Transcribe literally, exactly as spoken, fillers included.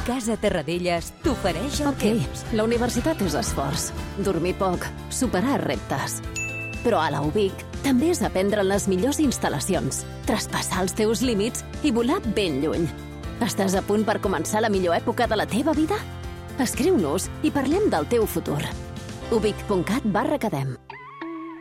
Casa Terradellos t'ofereix el Ok, temps. la universitat és esforç, dormir poc, superar reptes. Però a la UBIC també és aprendre en les millors instal·lacions, traspassar els teus límits i volar ben lluny. Estàs a punt per començar la millor època de la teva vida? Escriu-nos i parlem del teu futur. ubic punt cat barra academ.